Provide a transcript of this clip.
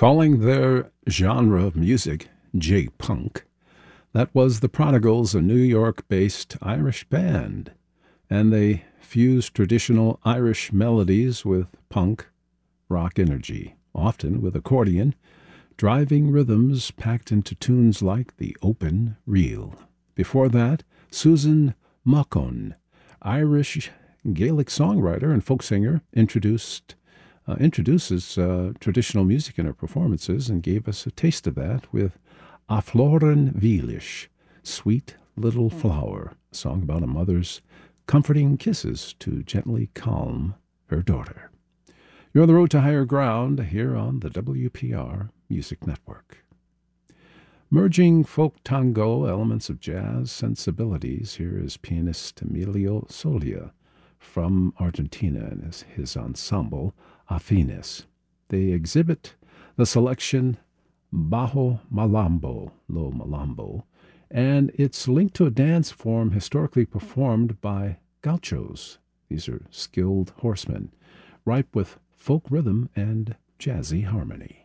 Calling their genre of music J-Punk, that was the Prodigals, a New York-based Irish band, and they fused traditional Irish melodies with punk rock energy, often with accordion, driving rhythms packed into tunes like The Open Reel. Before that, Susan Machon, Irish Gaelic songwriter and folk singer, introduces traditional music in her performances and gave us a taste of that with A Florin Vílis, Sweet Little Flower, a song about a mother's comforting kisses to gently calm her daughter. You're on the road to higher ground here on the WPR Music Network. Merging folk tango, elements of jazz sensibilities, here is pianist Emilio Solia from Argentina and his ensemble Afines. They exhibit the selection Bajo Malambo, Low Malambo, and it's linked to a dance form historically performed by gauchos. These are skilled horsemen, ripe with folk rhythm and jazzy harmony.